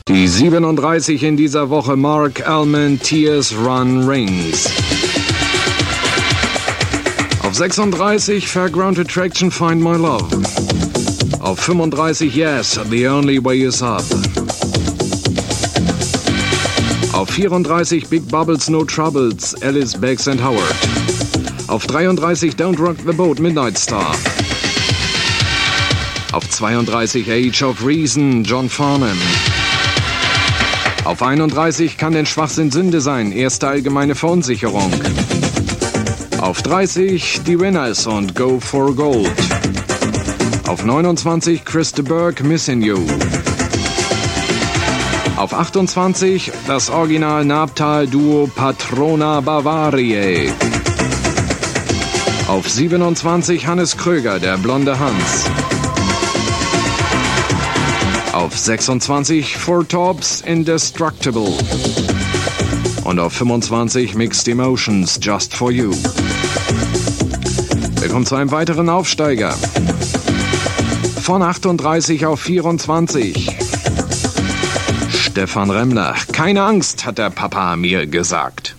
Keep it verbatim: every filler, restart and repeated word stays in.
Die siebenunddreißig in dieser Woche, Mark Almond, Tears Run Rings. Auf sechsunddreißig, Fairground Attraction, Find My Love. Auf fünfunddreißig, Yes, The Only Way Is Up. Auf vierunddreißig, Big Bubbles, No Troubles, Alice, Beggs and Howard. Auf dreiunddreißig, Don't Rock the Boat, Midnight Star. Auf zweiunddreißig, Age of Reason, John Farnham. Auf einunddreißig, Kann denn Schwachsinn Sünde sein, erste allgemeine Verunsicherung. Auf dreißig, Die Winners und Go for Gold. Auf neunundzwanzig, Krista Burke, Missing You. Auf achtundzwanzig, das Original Nabtal-Duo Patrona Bavariae. Auf siebenundzwanzig, Hannes Kröger, Der blonde Hans. Auf sechsundzwanzig, Four Tops, Indestructible. Und auf fünfundzwanzig, Mixed Emotions, Just for You. Wir kommen zu einem weiteren Aufsteiger. Von achtunddreißig auf vierundzwanzig. Stefan Remmler. Keine Angst, hat der Papa mir gesagt.